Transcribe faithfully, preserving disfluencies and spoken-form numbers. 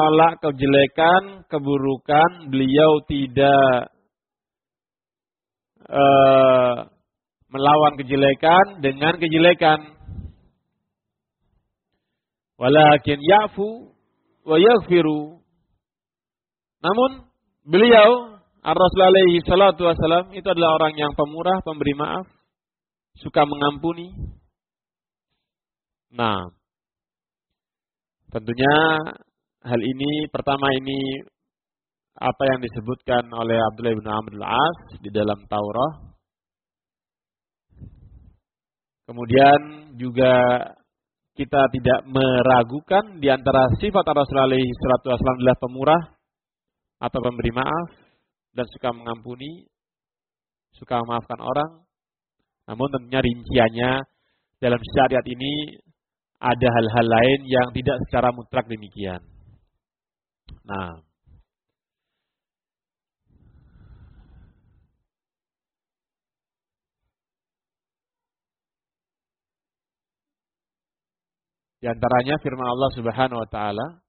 menolak kejelekan, keburukan, beliau tidak uh, melawan kejelekan dengan kejelekan. Walakin ya'fu wa yaghfiru. Namun beliau Ar-Rasul alaihi salatu wasalam itu adalah orang yang pemurah, pemberi maaf, suka mengampuni. Nah, tentunya hal ini, pertama ini apa yang disebutkan oleh Abdullah bin Amr al-As di dalam Taurat. Kemudian juga kita tidak meragukan di antara sifat Rasulullah alaihi salatu wasallam adalah pemurah atau pemberi maaf dan suka mengampuni, suka memaafkan orang. Namun tentunya rinciannya dalam syariat ini ada hal-hal lain yang tidak secara mutlak demikian. Nah, di antaranya firman Allah Subhanahu wa taala,